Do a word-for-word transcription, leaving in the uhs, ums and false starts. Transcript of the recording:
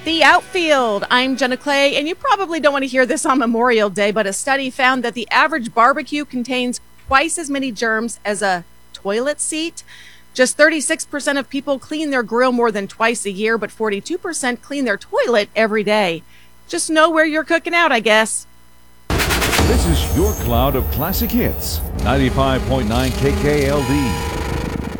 The outfield. I'm Jenna Clay, and you probably don't want to hear this on Memorial Day, but a study found that the average barbecue contains twice as many germs as a toilet seat. Just thirty-six percent of people clean their grill more than twice a year, but forty-two percent clean their toilet every day. Just know where you're cooking out, I guess. This is your cloud of classic hits. ninety-five point nine K K L D.